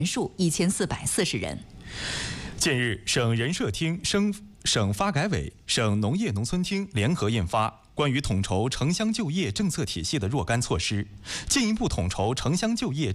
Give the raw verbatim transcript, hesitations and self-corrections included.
人数一千四百四十人。 近日，省人社厅、省省发改委、省农业农村厅联合印发关于统筹城乡就业政策体系的若干措施，进一步统筹城乡就业